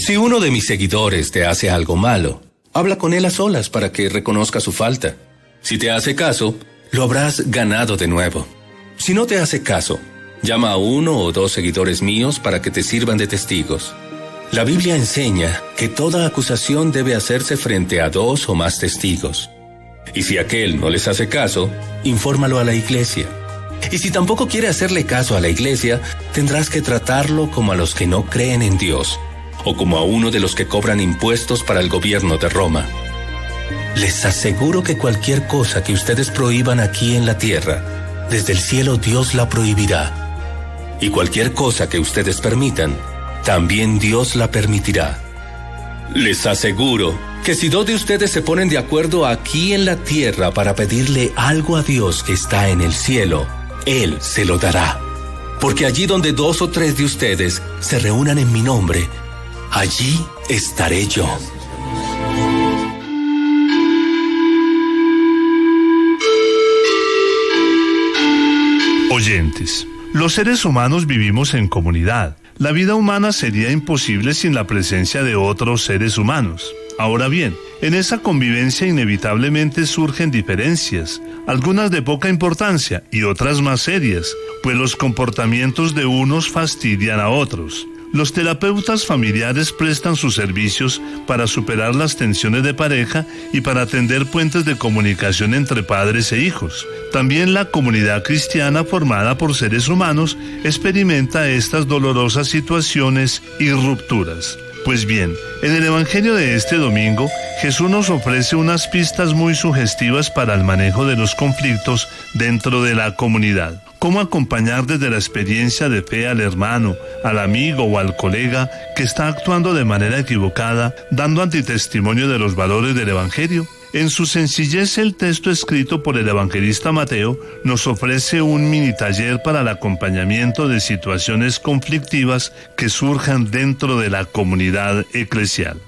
Si uno de mis seguidores te hace algo malo, habla con él a solas para que reconozca su falta. Si te hace caso, lo habrás ganado de nuevo. Si no te hace caso, llama a 1 o 2 seguidores míos para que te sirvan de testigos. La Biblia enseña que toda acusación debe hacerse frente a 2 o más testigos. Y si aquel no les hace caso, infórmalo a la iglesia. Y si tampoco quiere hacerle caso a la iglesia, tendrás que tratarlo como a los que no creen en Dios, o como a uno de los que cobran impuestos para el gobierno de Roma. Les aseguro que cualquier cosa que ustedes prohíban aquí en la tierra, desde el cielo Dios la prohibirá. Y cualquier cosa que ustedes permitan, también Dios la permitirá. Les aseguro que si 2 de ustedes se ponen de acuerdo aquí en la tierra para pedirle algo a Dios que está en el cielo, Él se lo dará. Porque allí donde 2 o 3 de ustedes se reúnan en mi nombre, allí estaré yo. Oyentes, los seres humanos vivimos en comunidad. La vida humana sería imposible sin la presencia de otros seres humanos. Ahora bien, en esa convivencia inevitablemente surgen diferencias, algunas de poca importancia y otras más serias, pues los comportamientos de unos fastidian a otros. Los terapeutas familiares prestan sus servicios para superar las tensiones de pareja y para tender puentes de comunicación entre padres e hijos. También la comunidad cristiana formada por seres humanos experimenta estas dolorosas situaciones y rupturas. Pues bien, en el Evangelio de este domingo, Jesús nos ofrece unas pistas muy sugestivas para el manejo de los conflictos dentro de la comunidad. Cómo acompañar desde la experiencia de fe al hermano, al amigo o al colega que está actuando de manera equivocada, dando antitestimonio de los valores del Evangelio. En su sencillez, el texto escrito por el evangelista Mateo nos ofrece un mini taller para el acompañamiento de situaciones conflictivas que surjan dentro de la comunidad eclesial.